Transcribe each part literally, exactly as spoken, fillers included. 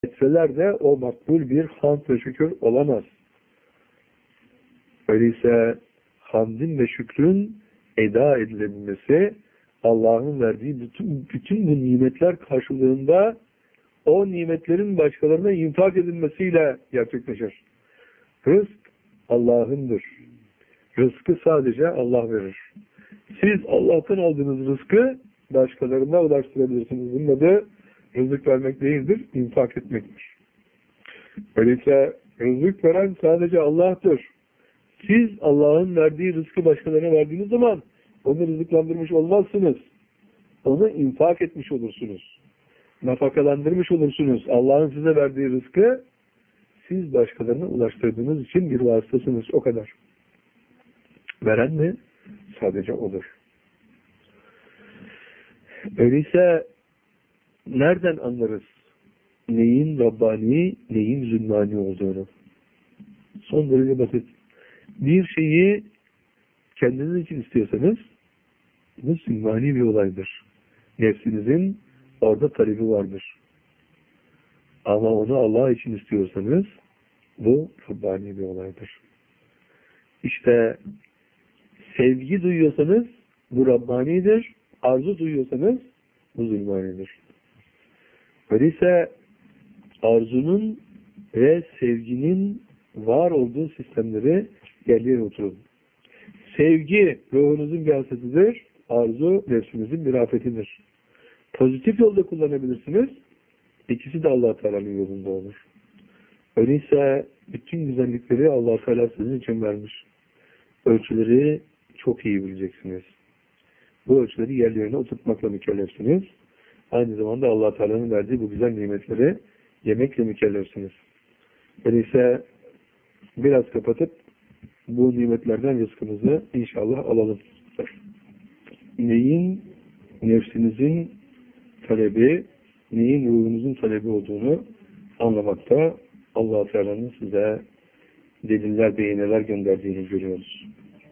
etseler de o makbul bir hamd ve şükür olamaz. Öyleyse hamdin ve şükrün eda edilebilmesi, Allah'ın verdiği bütün, bütün bu nimetler karşılığında o nimetlerin başkalarına infak edilmesiyle gerçekleşir. Rızk Allah'ındır. Rızkı sadece Allah verir. Siz Allah'tan aldığınız rızkı başkalarına ulaştırabilirsiniz. Bunun adı rızık vermek değildir, infak etmektir. Öyleyse rızık veren sadece Allah'tır. Siz Allah'ın verdiği rızkı başkalarına verdiğiniz zaman onu rızıklandırmış olmazsınız. Onu infak etmiş olursunuz. Nafakalandırmış olursunuz. Allah'ın size verdiği rızkı siz başkalarına ulaştırdığınız için bir vasıtasınız. O kadar. Veren mi? Sadece odur. Öyleyse nereden anlarız neyin Rabbani, neyin zulmani olduğunu? Son derece basit. Bir şeyi kendiniz için istiyorsanız bu zulmani bir olaydır. Nefsinizin orada talebi vardır. Ama onu Allah için istiyorsanız bu Rabbani bir olaydır. İşte sevgi duyuyorsanız bu Rabbani'dir. Arzu duyuyorsanız bu zulmanidir. Öyleyse arzunun ve sevginin var olduğu sistemleri yerlere oturun. Sevgi ruhunuzun bir hasretidir. Arzu nefsinizin bir afetidir. Pozitif yolda kullanabilirsiniz. İkisi de Allah Teala'nın yolunda olur. Öyleyse bütün güzellikleri Allah Teala sizin için vermiş. Ölçüleri çok iyi bileceksiniz. Bu ölçüleri yerlerine oturtmakla mükellefsiniz. Aynı zamanda Allah Teala'nın verdiği bu güzel nimetleri yemekle mükellefsiniz. Öyleyse biraz kapatıp bu nimetlerden rızkınızı inşallah alalım. Neyin nefsinizin talebi, neyin ruhunuzun talebi olduğunu anlamakta Allah Teala'nın size deliller, beyineler gönderdiğini görüyoruz.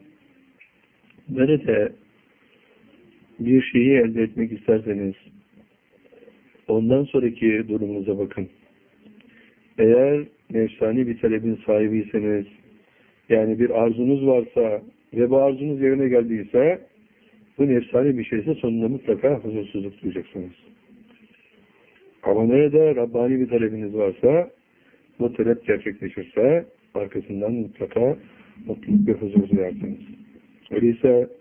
Nerede bir şeyi elde etmek isterseniz ondan sonraki durumunuza bakın. Eğer nefsani bir talebin sahibiyseniz, yani bir arzunuz varsa ve bu arzunuz yerine geldiyse, bu nefsani bir şeyse sonunda mutlaka huzursuzluk duyacaksınız. Ama nerede Rabbani bir talebiniz varsa, bu talep gerçekleşirse arkasından mutlaka mutluluk ve huzur duyarsınız. Öyleyse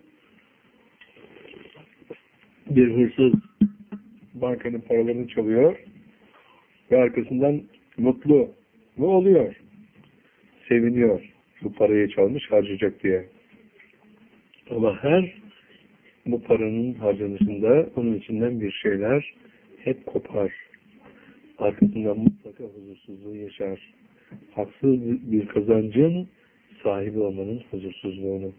bir hırsız bankanın paralarını çalıyor ve arkasından mutlu mu oluyor? Seviniyor. Bu parayı çalmış, harcayacak diye. Ama her bu paranın harcanışında onun içinden bir şeyler hep kopar. Arkasından mutlaka huzursuzluğu yaşar. Haksız bir kazancın sahibi olmanın huzursuzluğunu.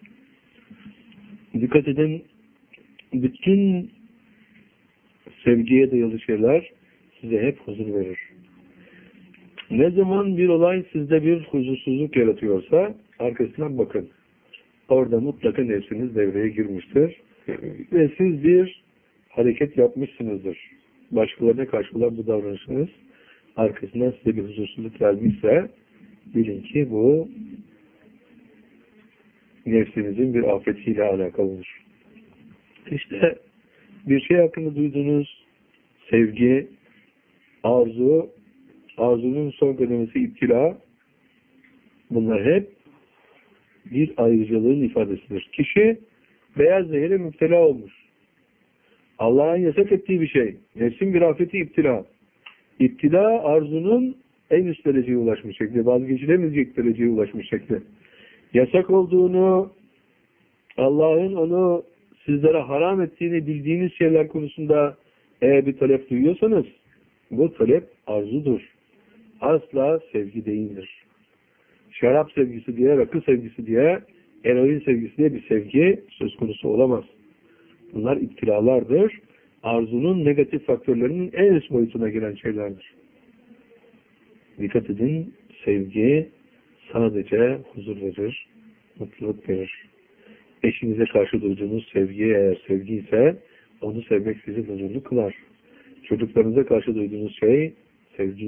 Dikkat edin, bütün sevgiye dayalı şeyler size hep huzur verir. Ne zaman bir olay sizde bir huzursuzluk yaratıyorsa arkasından bakın. Orada mutlaka nefsiniz devreye girmiştir. Ve siz bir hareket yapmışsınızdır. Başkalarına karşı olan bu davranışınız arkasından size bir huzursuzluk gelmişse bilin ki bu nefsinizin bir afetiyle alakalıdır. İşte bir şey hakkında duyduğunuz sevgi, arzu, arzunun son kademesi iptila, bunlar hep bir ayrıcalığın ifadesidir. Kişi beyaz zehire müptela olmuş. Allah'ın yasak ettiği bir şey. Nefsin bir afeti iptila. İptila arzunun en üst dereceye ulaşmış şekli. Vazgeçilemeyecek dereceye ulaşmış şekli. Yasak olduğunu, Allah'ın onu sizlere haram ettiğini bildiğiniz şeyler konusunda eğer bir talep duyuyorsanız bu talep arzudur. Asla sevgi değildir. Şarap sevgisi diye, rakı sevgisi diye, eroin sevgisi diye bir sevgi söz konusu olamaz. Bunlar iptilalardır. Arzunun negatif faktörlerinin en üst boyutuna giren şeylerdir. Dikkat edin, sevgi sadece huzur verir, mutluluk verir. Eşinize karşı duyduğunuz sevgi eğer sevgi ise onu sevmek sizi huzurlu kılar. Çocuklarınıza karşı duyduğunuz şey sevgi